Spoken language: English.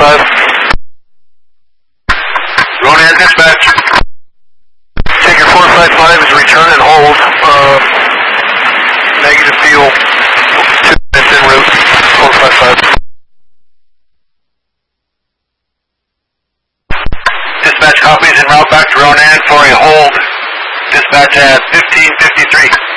Ronan dispatch. Ticket 455 is return and hold. Negative fuel. 2 minutes en route. 455. Dispatch copies en route back to Ronan for a hold. Dispatch at 1553.